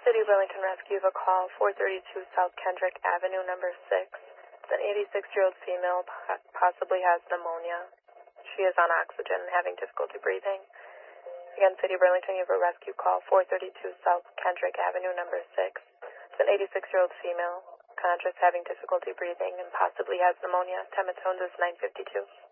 City of Burlington Rescue, a call 432 South Kendrick Avenue, number 6. It's an 86-year-old female, possibly has pneumonia. She is on oxygen and having difficulty breathing. Again, City of Burlington, you have a rescue call 432 South Kendrick Avenue, number 6. It's an 86-year-old female, conscious, having difficulty breathing, and possibly has pneumonia. Time at tones is 9:52.